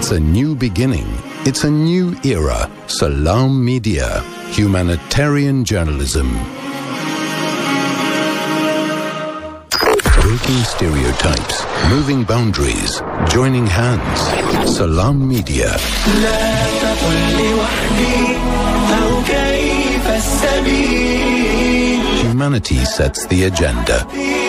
It's a new beginning. It's a new era. Salam Media. Humanitarian journalism. Breaking stereotypes. Moving boundaries. Joining hands. Salam Media. Humanity sets the agenda.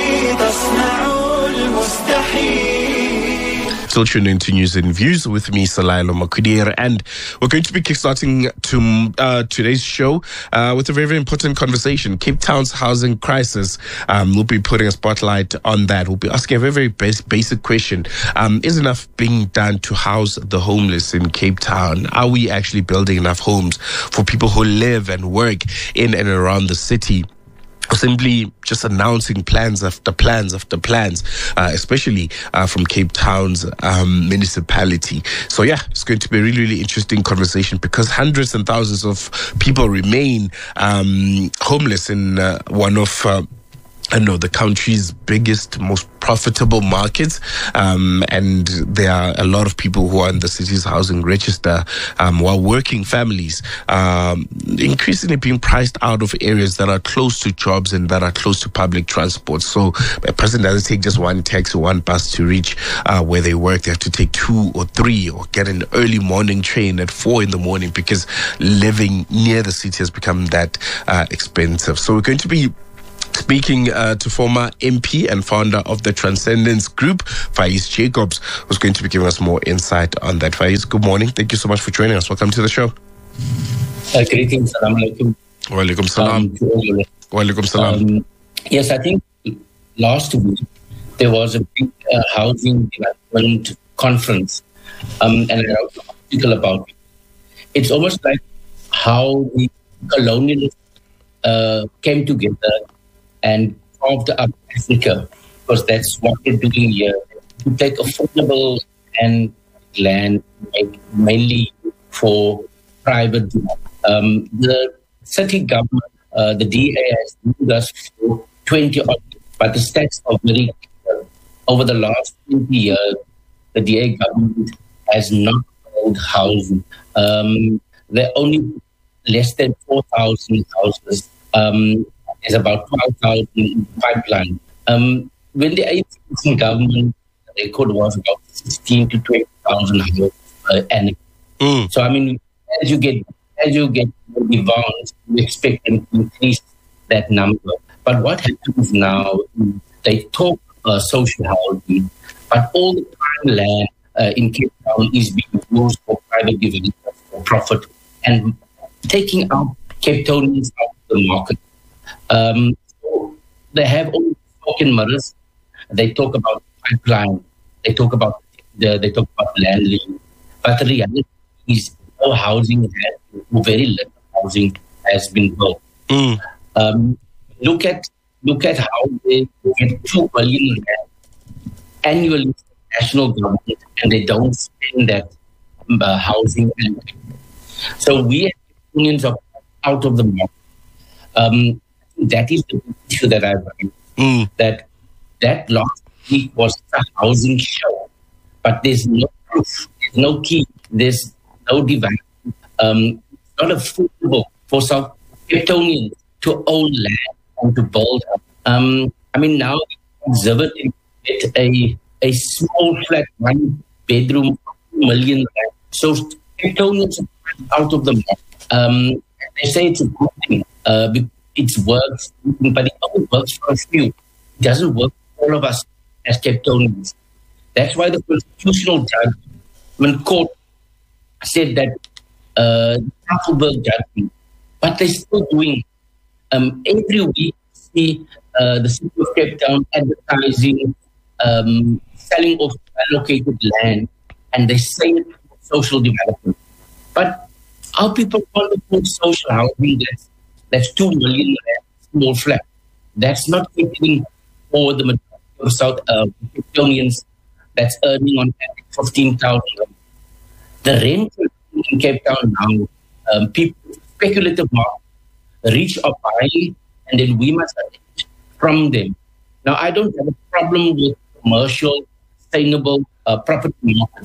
Still tuned into News and Views with me, Salailo Makudir, and we're going to be kickstarting today's show with a very, very important conversation. Cape Town's housing crisis. We'll be putting a spotlight on that. We'll be asking a very, very basic question. Is enough being done to house the homeless in Cape Town? Are we actually building enough homes for people who live and work in and around the city? Or simply just announcing plans after plans after plans, especially from Cape Town's municipality. So yeah, it's going to be a really, really interesting conversation because hundreds and thousands of people remain homeless in one of the country's biggest, most profitable markets, and there are a lot of people who are in the city's housing register, while working families increasingly being priced out of areas that are close to jobs and that are close to public transport. So a person doesn't take just one taxi, one bus to reach where they work. They have to take 2 or 3 or get an early morning train at 4 a.m. because living near the city has become that expensive. So we're going to be speaking to former MP and founder of the Transcendence Group, Faiz Jacobs, who's going to be giving us more insight on that. Faiz, good morning. Thank you so much for joining us. Welcome to the show. Greetings. Salam alaikum. Wa alaikum salam. Wa alaikum salam. Yes, I think last week there was a big housing development conference, and I wrote an article about it. It's almost like how the colonialists came together and carved up Africa, because that's what they're doing here. To take affordable and land mainly for private. The city government, the DA has moved us for 20 odd, but the stats are very clear. Over the last 20 years, the DA government has not built housing. There are only less than 4,000 houses. There's about 12,000 in pipeline. When the ANC government, the record was about 16 to 20,000 houses per annum. So I mean, as you get more demands, you expect them to increase that number. But what happens now? They talk social housing, but all the prime land in Cape Town is being used for private development for profit and taking out Cape Townians out of the market. So they have all smoke and mirrors. They talk about pipeline. They talk about land lease. But the reality is, no housing has, very little housing has been built. Look at how they get 2 billion annually from the national government, and they don't spend that housing. So we have millions of out of the market. That is the issue that I've raised. That last week was a housing show, but there's no proof, there's no key, there's no device. It's not affordable for South Capetonians to own land and to build up. I mean, now observe it, get a small flat, 1 bedroom, 2 million rand. So Capetonians are out of the market. They say it's a good thing. It works, but it only works for a few. It doesn't work for all of us as Capetonians. That's why the constitutional judgment court said that Tafelberg judgment, but they're still doing. Every week, see the city of Cape Town advertising, selling off allocated land, and they say it for social development. But our people call it social housing. That's 2 million small flat. That's not catering for the majority of South Capetonians that's earning on average 15,000. The rent in Cape Town now, people, speculative market, reach a buy, and then we must rent from them. Now, I don't have a problem with commercial, sustainable property markets,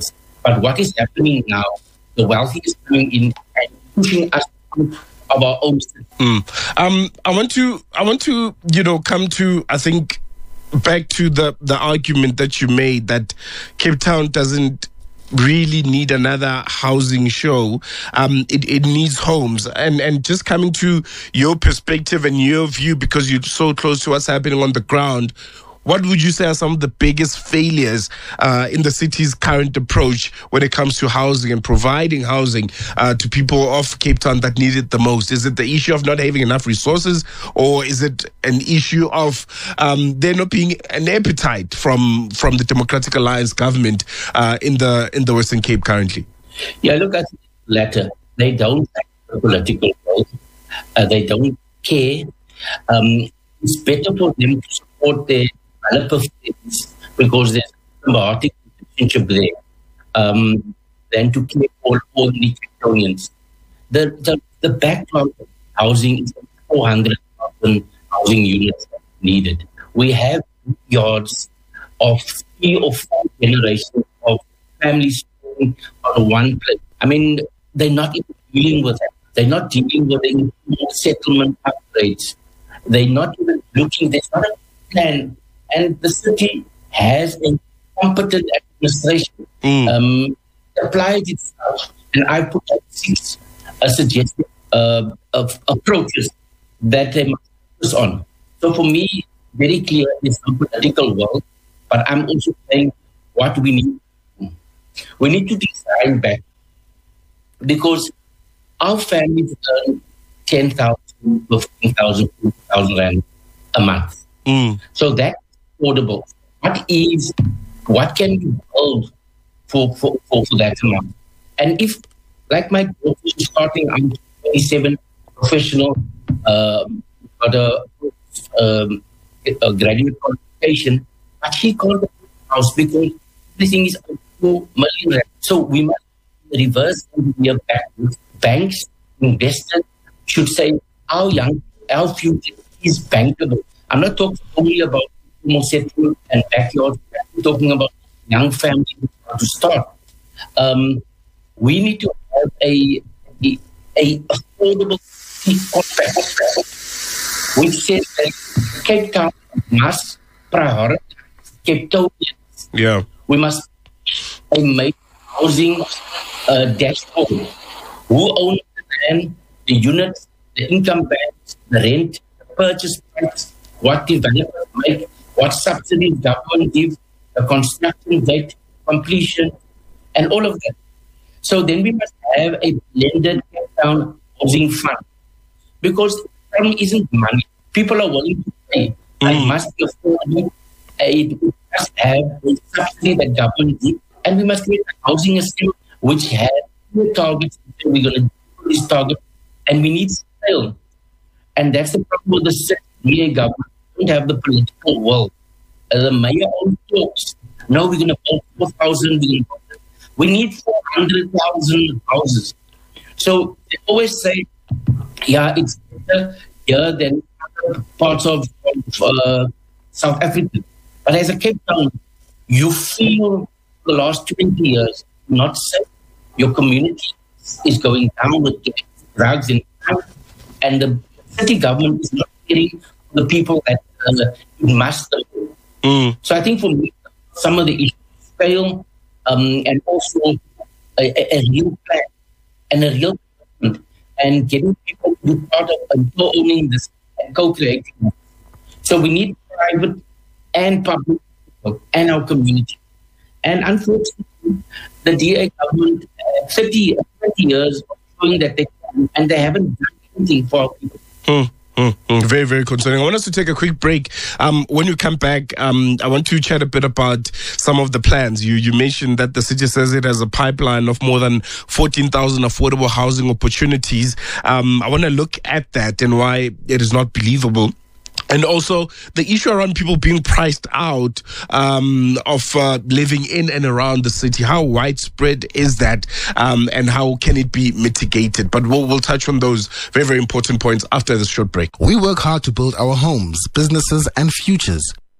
But what is happening now, the wealthy is coming in and pushing us out of our own system. I want to, come to, I think, back to the argument that you made that Cape Town doesn't really need another housing show. It needs homes. And just coming to your perspective and your view, because you're so close to what's happening on the ground, what would you say are some of the biggest failures in the city's current approach when it comes to housing and providing housing to people of Cape Town that need it the most? Is it the issue of not having enough resources, or is it an issue of there not being an appetite from the Democratic Alliance government in the Western Cape currently? Yeah, look at the latter. They don't have political vote. They don't care. It's better for them to support their developer friends because there's a symbiotic relationship there than to care for all the Capetonians. The backlog of housing is 400,000 housing units needed. We have yards of 3 or 4 generations of families on one place. I mean, they're not even dealing with that. They're not dealing with the settlement upgrades. They're not even looking. There's not a plan. And the city has a competent administration. Applies itself. And I put out 6 suggested approaches that they must focus on. So for me, very clear, there's no political will. But I'm also saying what we need. We need to design back, because our families earn 10,000, 15,000, 20,000 rand a month. So that's affordable. What can we build for that amount? And if, like my daughter is starting, I'm 27, professional, got a graduate qualification, but she can't buy a house because everything is 2 million rand. So we must reverse engineer backwards. Banks, investors should say our future is bankable. I'm not talking only about settlement and backyard. I'm talking about young families who want to start. We need to have a affordable contract which says that Cape Town must prioritize Cape Townians. Yeah. We must make housing dashboard. Who owns the land, the units, the income bands, the rent, the purchase price, what developers make, what subsidies government gives, the construction date, completion, and all of that. So then we must have a blended Cape Town housing fund, because the problem isn't money. People are willing to pay. It must be affordable. It must have a subsidy that government gives, and we must create a housing system which has clear targets. We're going to do this target, and we need scale. And that's the problem with the mayor government. We don't have the political will. The mayor only talks. No, we're going to build 4,000. We need 400,000 houses. So they always say, yeah, it's better here than other parts of South Africa. But as a Cape Town, you feel the last 20 years not safe. Your community is going down with drugs and the city government is not caring for the people that it must. So I think for me, some of the issues fail, and also a real plan and a real commitment, and getting people to be part of co-owning this and co-creating this. So we need private and public and our community. And unfortunately, the DA government, 30 years of showing that they can, and they haven't done anything for our people. Very, very concerning. I want us to take a quick break. When you come back, I want to chat a bit about some of the plans. You mentioned that the city says it has a pipeline of more than 14,000 affordable housing opportunities. I want to look at that and why it is not believable. And also the issue around people being priced out of living in and around the city. How widespread is that, and how can it be mitigated? But we'll touch on those very, very important points after this short break. We work hard to build our homes, businesses, and futures.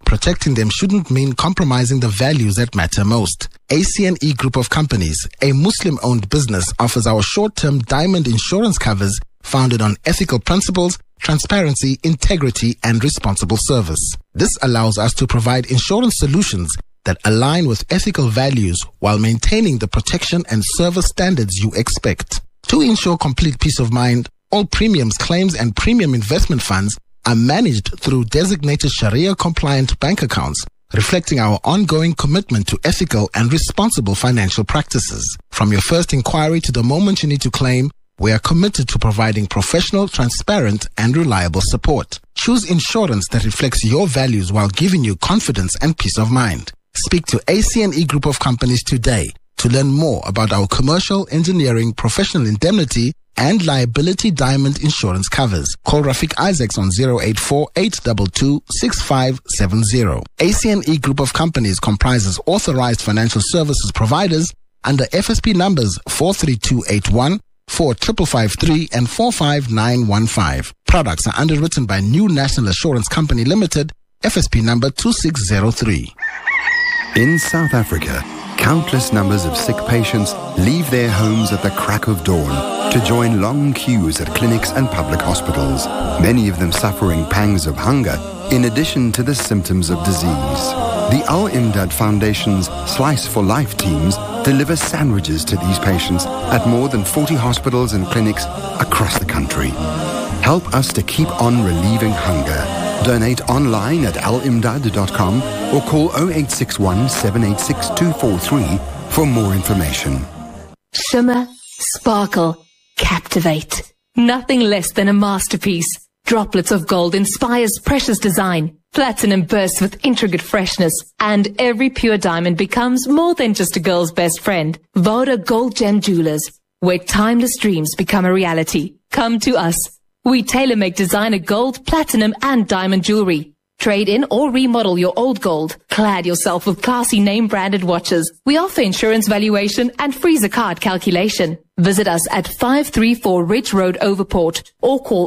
protecting them shouldn't mean compromising the values that matter most. ACNE Group of Companies, a Muslim-owned business, offers our short-term diamond insurance covers founded on ethical principles, transparency, integrity, and responsible service. This allows us to provide insurance solutions that align with ethical values while maintaining the protection and service standards you expect. To ensure complete peace of mind, all premiums, claims, and premium investment funds are managed through designated Sharia-compliant bank accounts, reflecting our ongoing commitment to ethical and responsible financial practices. From your first inquiry to the moment you need to claim, we are committed to providing professional, transparent, and reliable support. Choose insurance that reflects your values while giving you confidence and peace of mind. Speak to ACNE Group of Companies today to learn more about our commercial, engineering, professional indemnity, and liability diamond insurance covers. Call Rafik Isaacs on 084-822-6570. ACNE Group of Companies comprises authorized financial services providers under FSP numbers 43281, 4553 and 45915. Products are underwritten by New National Assurance Company Limited, FSP number 2603. In South Africa, countless numbers of sick patients leave their homes at the crack of dawn to join long queues at clinics and public hospitals, many of them suffering pangs of hunger in addition to the symptoms of disease. The Al Imdad Foundation's Slice for Life teams deliver sandwiches to these patients at more than 40 hospitals and clinics across the country. Help us to keep on relieving hunger. Donate online at alimdad.com or call 0861 786 243 for more information. Shimmer, sparkle, captivate. Nothing less than a masterpiece. Droplets of gold inspires precious design. Platinum bursts with intricate freshness, and every pure diamond becomes more than just a girl's best friend. Voda Gold Gem Jewelers, where timeless dreams become a reality. Come to us. We tailor-make designer gold, platinum, and diamond jewelry. Trade in or remodel your old gold. Clad yourself with classy name-branded watches. We offer insurance valuation and freezer card calculation. Visit us at 534 Ridge Road, Overport, or call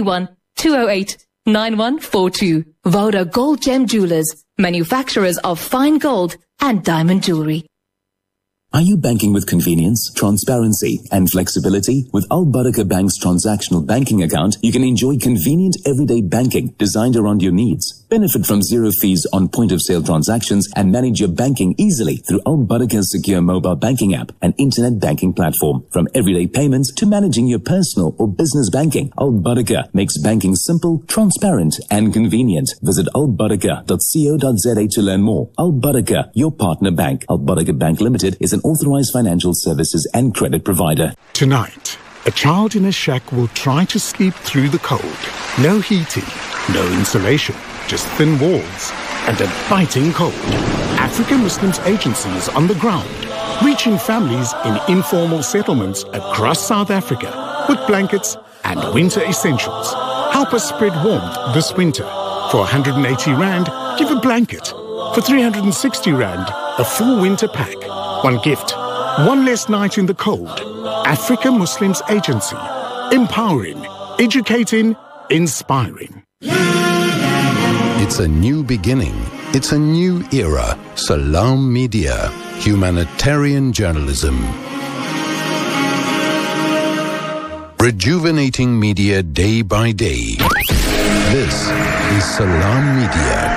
031-208-9142. Voda Gold Gem Jewelers, manufacturers of fine gold and diamond jewelry. Are you banking with convenience, transparency, and flexibility? With Al Barakah Bank's transactional banking account, you can enjoy convenient everyday banking designed around your needs. Benefit from zero fees on point-of-sale transactions and manage your banking easily through Al Barakah's secure mobile banking app and internet banking platform. From everyday payments to managing your personal or business banking, Al Barakah makes banking simple, transparent, and convenient. Visit albarakah.co.za to learn more. Al Barakah, your partner bank. Al Barakah Bank Limited is an authorized financial services and credit provider. Tonight, a child in a shack will try to sleep through the cold. No heating, no insulation, just thin walls and a biting cold. African Muslims Agency is on the ground, reaching families in informal settlements across South Africa with blankets and winter essentials. Help us spread warmth this winter. For 180 Rand, give a blanket. For 360 Rand, a full winter pack. One gift, one less night in the cold. Africa Muslims Agency. Empowering, educating, inspiring. It's a new beginning. It's a new era. Salam Media. Humanitarian journalism. Rejuvenating media day by day. This is Salam Media.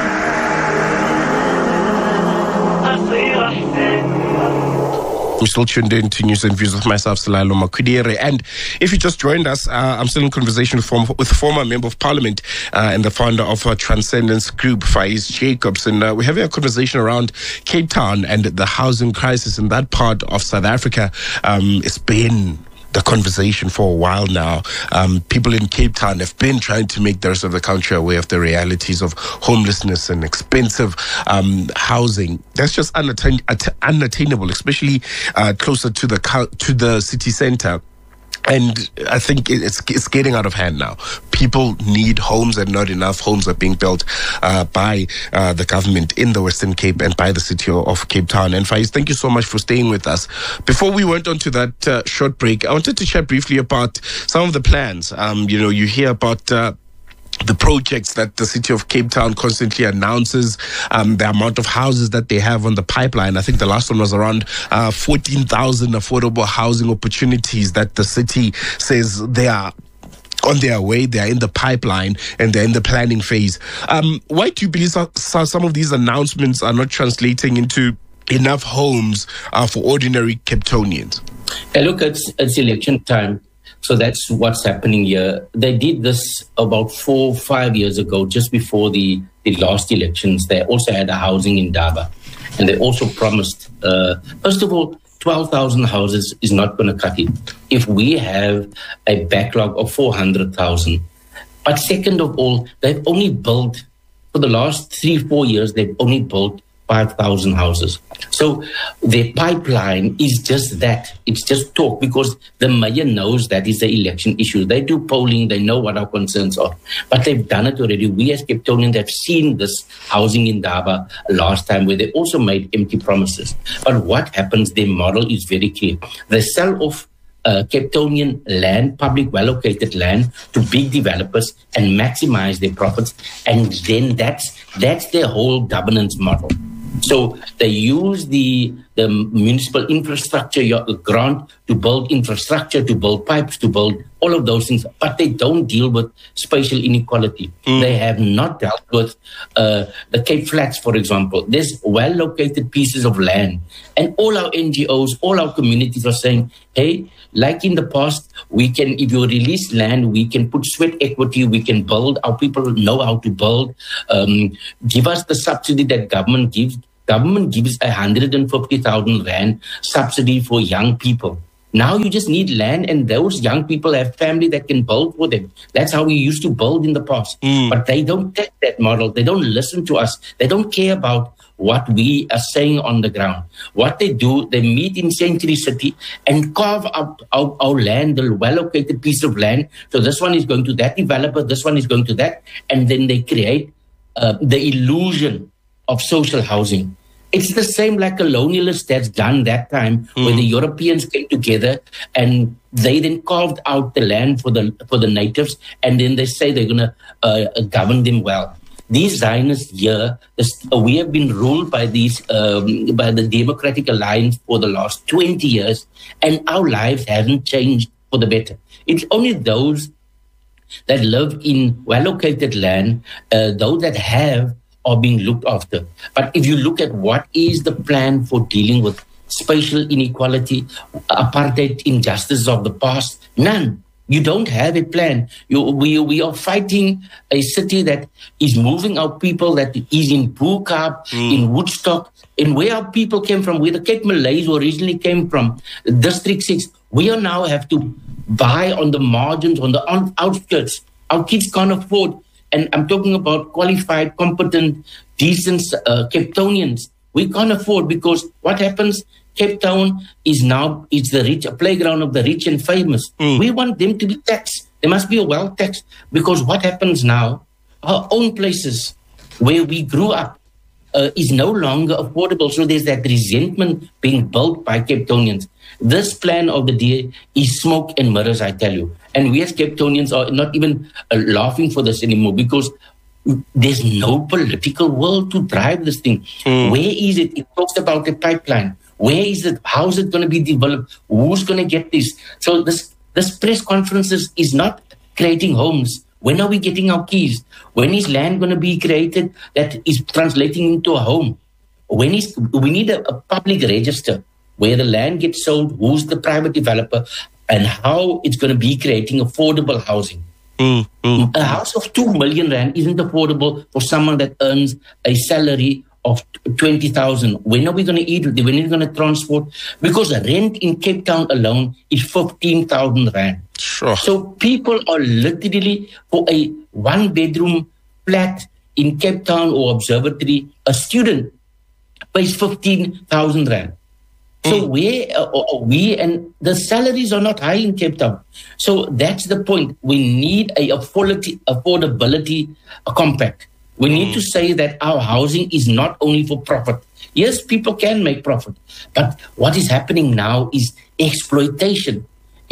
We're still tuned in to News and Views with myself, Selailo Makudere. And if you just joined us, I'm still in conversation with former Member of Parliament and the founder of Transcendence Group, Faiz Jacobs. And we're having a conversation around Cape Town and the housing crisis in that part of South Africa. It's been the conversation for a while now. People in Cape Town have been trying to make the rest of the country aware of the realities of homelessness and expensive housing. That's just unattainable, especially closer to the city center. And I think it's getting out of hand now. People need homes, and not enough homes are being built by the government in the Western Cape and by the city of Cape Town. And Faiz, thank you so much for staying with us. Before we went on to that short break, I wanted to chat briefly about some of the plans. You hear about the projects that the city of Cape Town constantly announces, the amount of houses that they have on the pipeline. I think the last one was around 14,000 affordable housing opportunities that the city says they are on their way, they are in the pipeline, and they're in the planning phase. Why do you believe some of these announcements are not translating into enough homes for ordinary Cape Townians? Look, it's election time. So that's what's happening here. They did this about 4 or 5 years ago, just before the last elections. They also had a housing in Daba. And they also promised, first of all, 12,000 houses is not going to cut it if we have a backlog of 400,000. But second of all, they've only built, for the last 3-4 years, they've only built 5,000 houses. So the pipeline is just that. It's just talk, because the mayor knows that is the election issue. They do polling. They know what our concerns are. But they've done it already. We as Cape Townians have seen this housing in Daba last time, where they also made empty promises. But what happens, their model is very clear. They sell off Cape Townian land, public well-located land, to big developers and maximize their profits. And then that's their whole governance model. So they use the municipal infrastructure grant to build infrastructure, to build pipes, to build all of those things, but they don't deal with spatial inequality. They have not dealt with the Cape Flats, for example. There's well-located pieces of land, and all our NGOs, all our communities are saying, hey, like in the past, we can, if you release land, we can put sweat equity, we can build, our people know how to build, give us the subsidy that government gives. Government gives 150,000 Rand subsidy for young people. Now you just need land, and those young people have family that can build for them. That's how we used to build in the past. But they don't take that model. They don't listen to us. They don't care about what we are saying on the ground. What they do, they meet in Century City and carve up our land, the well-located piece of land. So this one is going to that developer, this one is going to that. And then they create the illusion of social housing. It's the same like colonialists that's done that time, when the Europeans came together and they then carved out the land for the natives, and then they say they're going to govern them well. These Zionists here, we have been ruled by by the Democratic Alliance for the last 20 years, and our lives haven't changed for the better. It's only those that live in well-located land, those that have, are being looked after. But if you look at what is the plan for dealing with spatial inequality, apartheid, injustices of the past, none. You don't have a plan. We are fighting a city that is moving our people, that is in Bukaap, in Woodstock, and where our people came from, where the Cape Malays originally came from, District 6. We are now have to buy on the margins, on the outskirts. Our kids can't afford. And I'm talking about qualified, competent, decent Cape Townians. We can't afford, because what happens, Cape Town is now, it's the rich, a playground of the rich and famous. We want them to be taxed. There must be a wealth tax, because what happens now, our own places where we grew up is no longer affordable. So there's that resentment being built by Cape Townians. This plan of the DA is smoke and mirrors, I tell you. And we as Cape Townians are not even laughing for this anymore, because there's no political will to drive this thing. Where is it? It talks about the pipeline. Where is it? How is it going to be developed? Who's going to get this? So this press conferences is not creating homes. When are we getting our keys? When is land going to be created that is translating into a home? We need a public register where the land gets sold, who's the private developer, and how it's going to be creating affordable housing. A house of 2 million Rand isn't affordable for someone that earns a salary of 20,000. When are we going to eat? When are we going to transport? Because the rent in Cape Town alone is 15,000 Rand. Sure. So people are literally, for a 1-bedroom flat in Cape Town or Observatory, a student pays 15,000 Rand. So where are we? And the salaries are not high in Cape Town. So that's the point. We need a affordability compact. We need to say that our housing is not only for profit. Yes, people can make profit. But what is happening now is exploitation.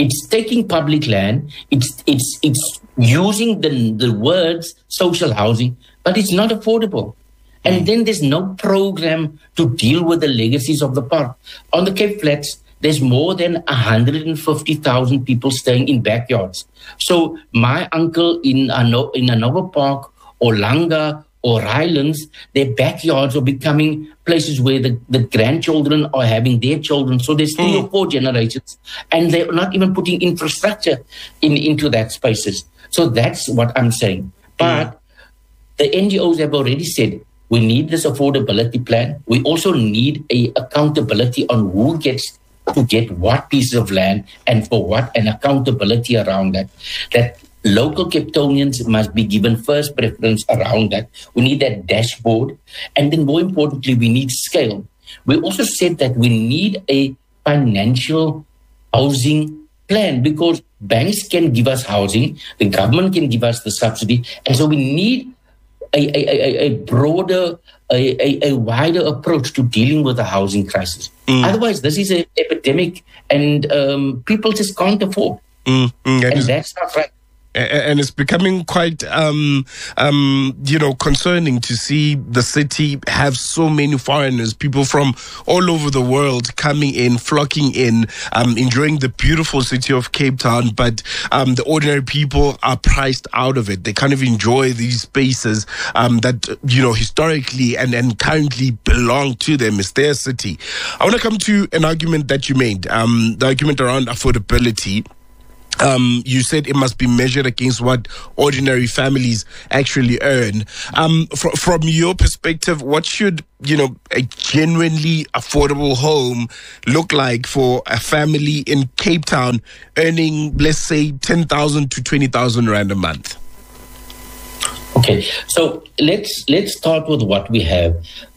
It's taking public land. It's using the words social housing, but it's not affordable. And then there's no program to deal with the legacies of the park. On the Cape Flats, there's more than 150,000 people staying in backyards. So my uncle in Anova Park or Langa or Highlands, their backyards are becoming places where the grandchildren are having their children. So there's 3 or 4 generations, and they're not even putting infrastructure into that spaces. So that's what I'm saying. But the NGOs have already said, we need this affordability plan. We also need a accountability on who gets to get what pieces of land and for what, and accountability around that. That local Capetonians must be given first preference around that. We need that dashboard. And then more importantly, we need scale. We also said that we need a financial housing plan, because banks can give us housing, the government can give us the subsidy, and so we need a broader, a wider approach to dealing with the housing crisis. Otherwise, this is an epidemic, and people just can't afford. And that's not right. And it's becoming quite, concerning to see the city have so many foreigners, people from all over the world coming in, flocking in, enjoying the beautiful city of Cape Town. But the ordinary people are priced out of it. They kind of enjoy these spaces that, historically and currently belong to them. It's their city. I want to come to an argument that you made, the argument around affordability. You said it must be measured against what ordinary families actually earn. From your perspective, what should, a genuinely affordable home look like for a family in Cape Town earning, let's say, 10,000 to 20,000 Rand a month? Okay, so let's start with what we have.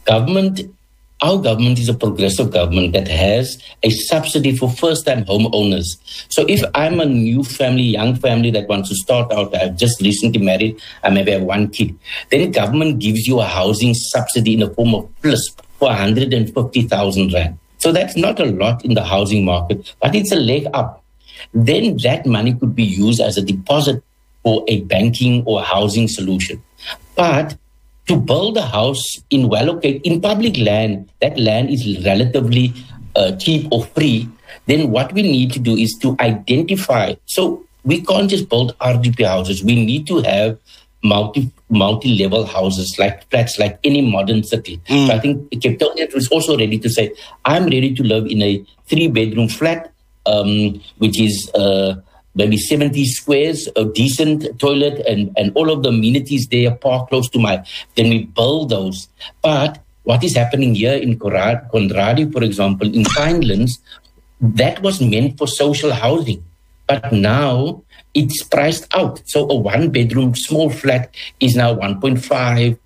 Our government is a progressive government that has a subsidy for first-time homeowners. So if I'm a new family, young family that wants to start out, I've just recently married, I maybe have 1 kid, then government gives you a housing subsidy in the form of plus for 150,000 Rand. So that's not a lot in the housing market, but it's a leg up. Then that money could be used as a deposit for a banking or housing solution. But to build a house in public land, that land is relatively cheap or free, then what we need to do is to identify. So we can't just build RDP houses. We need to have multi-level houses, like flats, like any modern city. So I think Capetonia is also ready to say, I'm ready to live in a 3-bedroom flat, which is maybe 70 squares, a decent toilet, and all of the amenities there, park close to then we build those. But what is happening here in Conradie, for example, in Pinelands, that was meant for social housing. But now it's priced out. So a 1-bedroom small flat is now 1.5,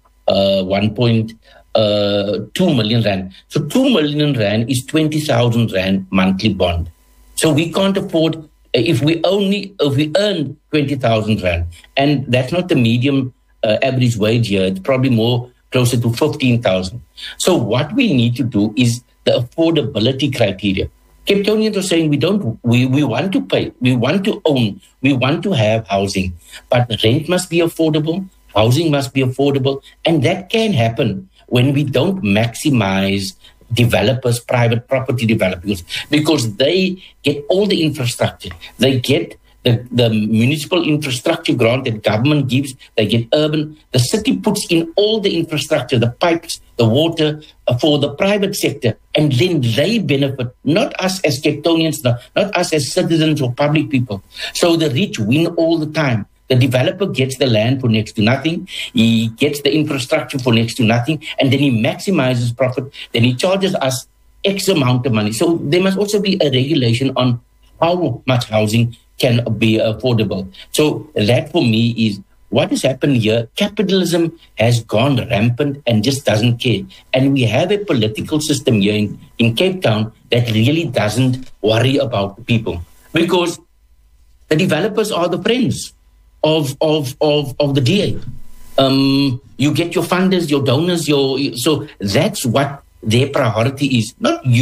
1.2 million Rand. So 2 million Rand is 20,000 Rand monthly bond. So we can't afford. If we earn 20,000 Rand, and that's not the medium average wage here, it's probably more closer to 15,000. So what we need to do is the affordability criteria. Capetonians are saying we want to pay, we want to own, we want to have housing, but rent must be affordable, housing must be affordable, and that can happen when we don't maximize developers, private property developers, because they get all the infrastructure. They get the municipal infrastructure grant that government gives. They get urban. The city puts in all the infrastructure, the pipes, the water for the private sector, and then they benefit, not us as Capetonians, not us as citizens or public people. So the rich win all the time. The developer gets the land for next to nothing. He gets the infrastructure for next to nothing. And then he maximizes profit. Then he charges us X amount of money. So there must also be a regulation on how much housing can be affordable. So that for me is what has happened here. Capitalism has gone rampant and just doesn't care. And we have a political system here in Cape Town that really doesn't worry about the people, because the developers are the friends of the DA. You get your funders, your donors, so that's what their priority is. Not you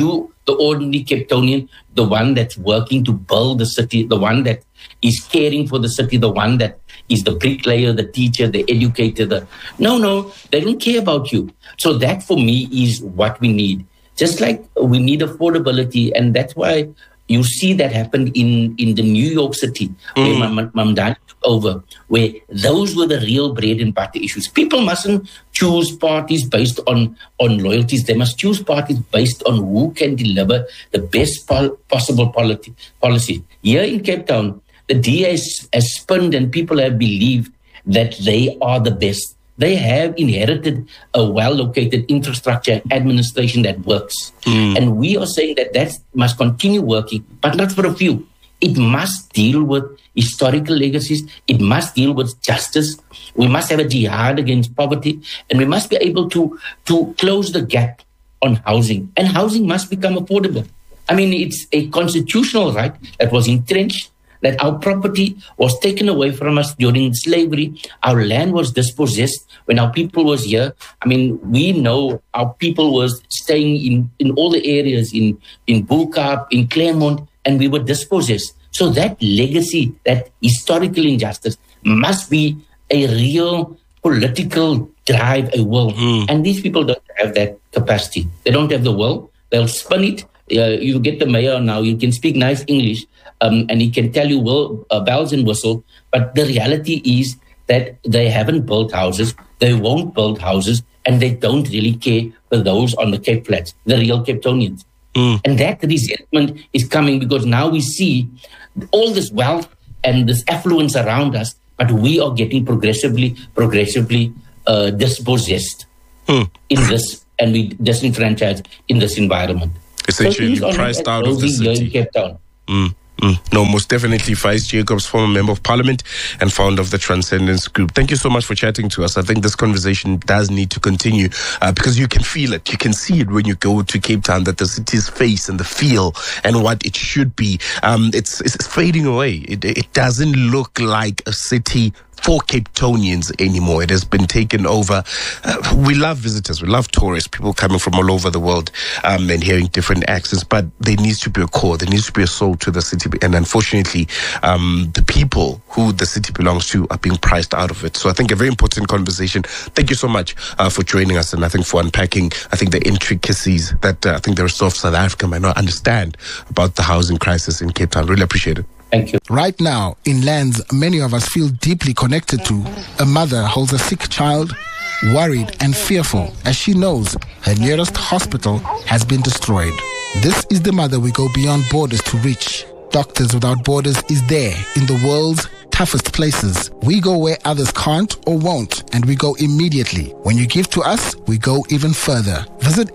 the ordinary Cape Townian, the one that's working to build the city, the one that is caring for the city, the one that is the bricklayer, the teacher, the educator. No, they don't care about you. So that for me is what we need. Just like we need affordability, and that's why you see that happened in the New York City, where Mamdani took over, where those were the real bread and butter issues. People mustn't choose parties based on loyalties. They must choose parties based on who can deliver the best possible policy. Here in Cape Town, the DA has spinned and people have believed that they are the best. They have inherited a well-located infrastructure administration that works. And we are saying that must continue working, but not for a few. It must deal with historical legacies. It must deal with justice. We must have a jihad against poverty. And we must be able to close the gap on housing. And housing must become affordable. I mean, it's a constitutional right that was entrenched, that our property was taken away from us during slavery. Our land was dispossessed when our people was here. I mean, we know our people was staying in all the areas, in Bukap, in Claremont, and we were dispossessed. So that legacy, that historical injustice must be a real political drive, a will. And these people don't have that capacity. They don't have the will. They'll spin it. You get the mayor now, you can speak nice English, and he can tell you bells and whistles, but the reality is that they haven't built houses, they won't build houses, and they don't really care for those on the Cape Flats, the real Cape Townians. And that resentment is coming because now we see all this wealth and this affluence around us, but we are getting progressively dispossessed in this, and we disenfranchised in this environment. Essentially priced out of the city. In Cape Town. No, most definitely. Faiz Jacobs, former Member of Parliament and founder of the Transcendence Group. Thank you so much for chatting to us. I think this conversation does need to continue because you can feel it. You can see it when you go to Cape Town, that the city's face and the feel and what it should be, it's fading away. It doesn't look like a city for Cape Townians anymore. It has been taken over. We love visitors. We love tourists, people coming from all over the world and hearing different accents, but there needs to be a core. There needs to be a soul to the city. And unfortunately, the people who the city belongs to are being priced out of it. So I think a very important conversation. Thank you so much for joining us, and I think for unpacking, the intricacies that I think the rest of South Africa might not understand about the housing crisis in Cape Town. Really appreciate it. Thank you. Right now, in lands many of us feel deeply connected to, a mother holds a sick child, worried and fearful as she knows her nearest hospital has been destroyed. This is the mother we go beyond borders to reach. Doctors Without Borders is there in the world's toughest places. We go where others can't or won't, and we go immediately. When you give to us, we go even further. Visit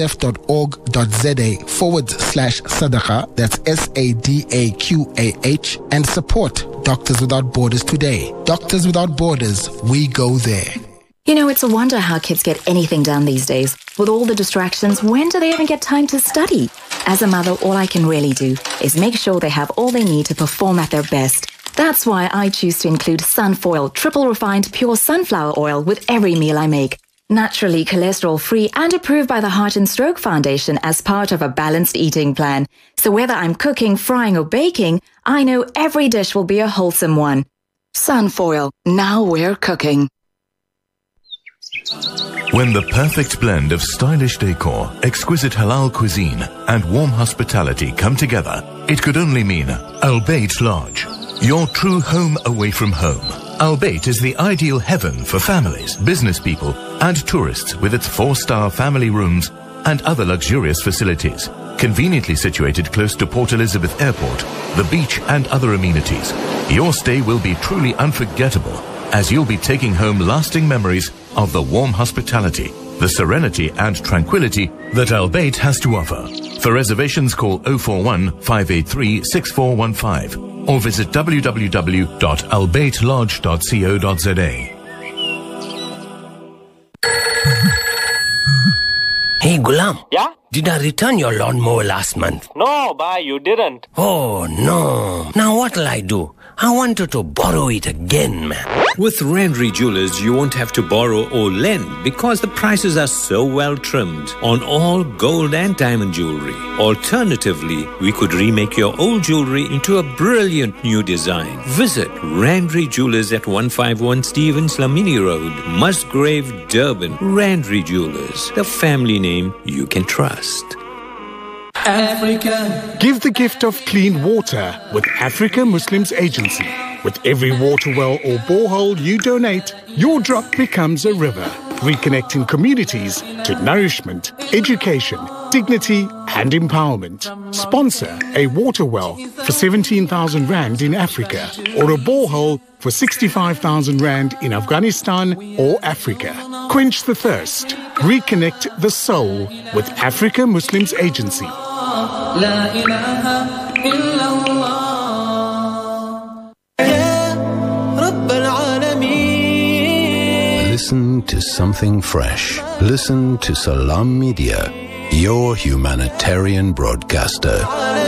msf.org.za/sadaqa, that's SADAQAH, and support Doctors Without Borders today. Doctors Without Borders, we go there. You know, it's a wonder how kids get anything done these days. With all the distractions, when do they even get time to study? As a mother, all I can really do is make sure they have all they need to perform at their best. That's why I choose to include Sunfoil, triple refined pure sunflower oil with every meal I make. Naturally cholesterol-free and approved by the Heart and Stroke Foundation as part of a balanced eating plan. So whether I'm cooking, frying or baking, I know every dish will be a wholesome one. Sunfoil, now we're cooking. When the perfect blend of stylish decor, exquisite halal cuisine, and warm hospitality come together, it could only mean Albeit Lodge, your true home away from home. Albeit is the ideal heaven for families, business people, and tourists with its 4-star family rooms and other luxurious facilities. Conveniently situated close to Port Elizabeth Airport, the beach, and other amenities, your stay will be truly unforgettable, as you'll be taking home lasting memories of the warm hospitality, the serenity and tranquility that Albeit has to offer. For reservations, call 041 583 6415 or visit www.albeitlodge.co.za. Hey, Gulam. Yeah? Did I return your lawnmower last month? No, bye, you didn't. Oh, no. Now what'll I do? I wanted to borrow it again, man. With Randry Jewelers, you won't have to borrow or lend because the prices are so well trimmed on all gold and diamond jewelry. Alternatively, we could remake your old jewelry into a brilliant new design. Visit Randry Jewelers at 151 Stevens Lamini Road, Musgrave, Durban. Randry Jewelers, the family name you can trust. Africa. Give the gift of clean water with Africa Muslims Agency. With every water well or borehole you donate, your drop becomes a river, reconnecting communities to nourishment, education, dignity and empowerment. Sponsor a water well for 17,000 Rand in Africa or a borehole for 65,000 Rand in Afghanistan or Africa. Quench the thirst. Reconnect the soul with Africa Muslims Agency. La ilaha illallah. Listen to something fresh. Listen to Salam Media, your humanitarian broadcaster.